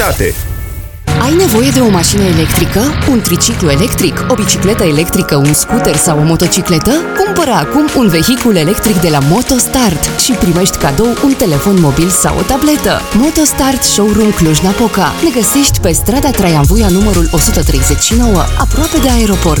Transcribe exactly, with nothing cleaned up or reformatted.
calitate. Ai nevoie de o mașină electrică, un triciclu electric, o bicicletă electrică, un scooter sau o motocicletă? Cumpără acum un vehicul electric de la MotoStart și primești cadou un telefon mobil sau o tabletă. MotoStart Showroom Cluj-Napoca. Ne găsești pe strada Traian Vuia numărul o sută treizeci și nouă, aproape de aeroport.